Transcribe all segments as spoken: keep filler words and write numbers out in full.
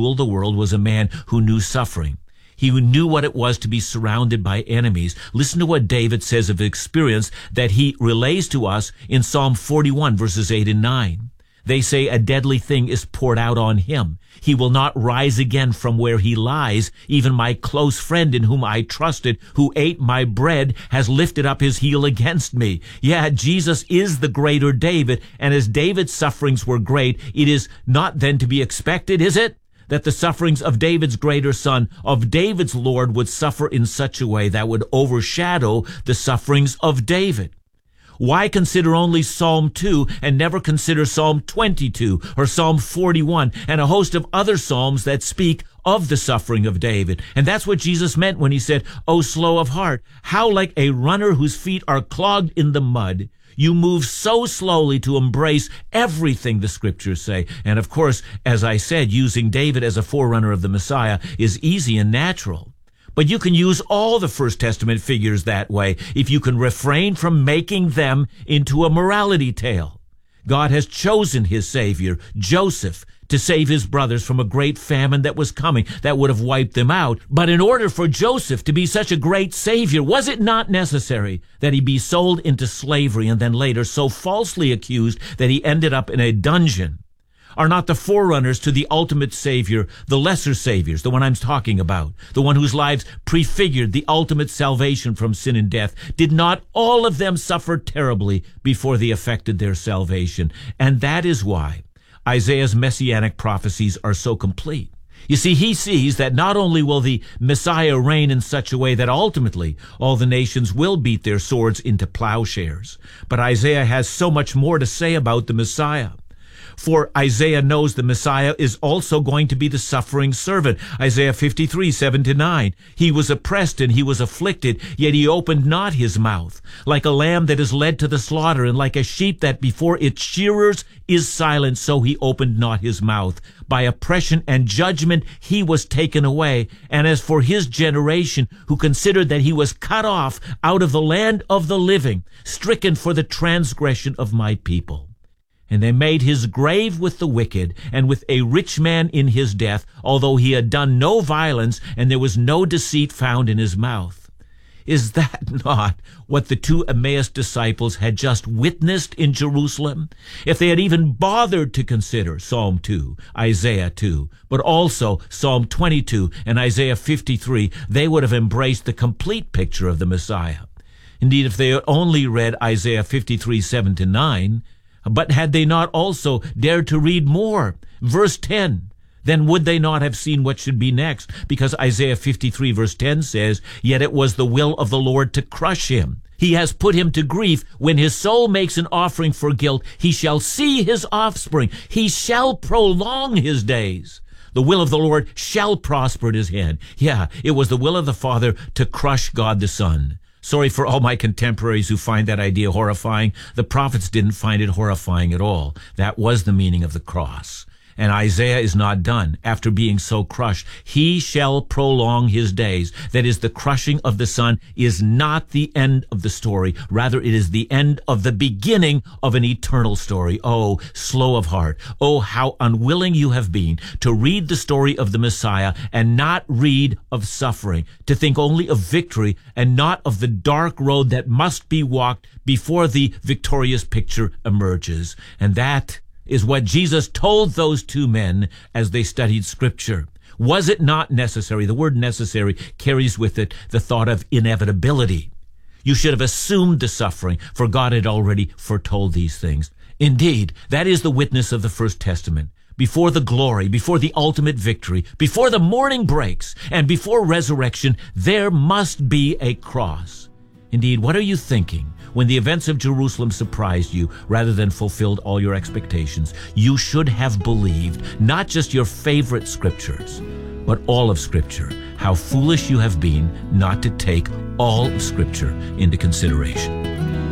ruled the world was a man who knew suffering. He knew what it was to be surrounded by enemies. Listen to what David says of experience that he relays to us in Psalm forty-one, verses eight and nine. They say a deadly thing is poured out on him. He will not rise again from where he lies. Even my close friend in whom I trusted, who ate my bread, has lifted up his heel against me. Yeah, Jesus is the greater David, and as David's sufferings were great, it is not then to be expected, is it, that the sufferings of David's greater son, of David's Lord, would suffer in such a way that would overshadow the sufferings of David? Why consider only Psalm two and never consider Psalm twenty-two or Psalm forty-one and a host of other psalms that speak of the suffering of David? And that's what Jesus meant when he said, "O slow of heart, how like a runner whose feet are clogged in the mud, you move so slowly to embrace everything the scriptures say." And of course, as I said, using David as a forerunner of the Messiah is easy and natural. But you can use all the First Testament figures that way if you can refrain from making them into a morality tale. God has chosen his Savior, Joseph, to save his brothers from a great famine that was coming, that would have wiped them out. But in order for Joseph to be such a great Savior, was it not necessary that he be sold into slavery and then later so falsely accused that he ended up in a dungeon? Are not the forerunners to the ultimate Savior, the lesser Saviors, the one I'm talking about, the one whose lives prefigured the ultimate salvation from sin and death? Did not all of them suffer terribly before they effected their salvation? And that is why Isaiah's messianic prophecies are so complete. You see, he sees that not only will the Messiah reign in such a way that ultimately all the nations will beat their swords into plowshares, but Isaiah has so much more to say about the Messiah. For Isaiah knows the Messiah is also going to be the suffering servant. Isaiah fifty-three, seven to nine. He was oppressed and he was afflicted, yet he opened not his mouth. Like a lamb that is led to the slaughter, and like a sheep that before its shearers is silent, so he opened not his mouth. By oppression and judgment he was taken away. And as for his generation, who considered that he was cut off out of the land of the living, stricken for the transgression of my people. And they made his grave with the wicked, and with a rich man in his death, although he had done no violence, and there was no deceit found in his mouth. Is that not what the two Emmaus disciples had just witnessed in Jerusalem? If they had even bothered to consider Psalm two, Isaiah two, but also Psalm twenty-two and Isaiah fifty-three, they would have embraced the complete picture of the Messiah. Indeed, if they had only read Isaiah fifty-three, seven to nine, but had they not also dared to read more, verse ten, then would they not have seen what should be next? Because Isaiah fifty-three, verse ten says, "Yet it was the will of the Lord to crush him. He has put him to grief. When his soul makes an offering for guilt, he shall see his offspring. He shall prolong his days. The will of the Lord shall prosper at his hand." Yeah, it was the will of the Father to crush God the Son. Sorry for all my contemporaries who find that idea horrifying. The prophets didn't find it horrifying at all. That was the meaning of the cross. And Isaiah is not done. After being so crushed, he shall prolong his days. That is, the crushing of the Son is not the end of the story. Rather, it is the end of the beginning of an eternal story. Oh, slow of heart. Oh, how unwilling you have been to read the story of the Messiah and not read of suffering, to think only of victory and not of the dark road that must be walked before the victorious picture emerges. And that is what Jesus told those two men as they studied Scripture. Was it not necessary? The word necessary carries with it the thought of inevitability. You should have assumed the suffering, for God had already foretold these things. Indeed, that is the witness of the First Testament. Before the glory, before the ultimate victory, before the morning breaks, and before resurrection, there must be a cross. Indeed, what are you thinking when the events of Jerusalem surprised you rather than fulfilled all your expectations? You should have believed not just your favorite scriptures, but all of Scripture. How foolish you have been not to take all of Scripture into consideration.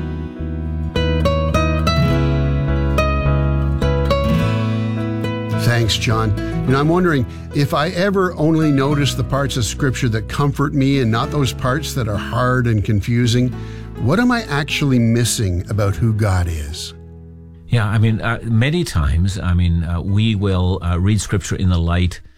Thanks, John. You know, I'm wondering if I ever only notice the parts of Scripture that comfort me and not those parts that are hard and confusing, what am I actually missing about who God is? Yeah, I mean, uh, many times, I mean, uh, we will uh, read Scripture in the light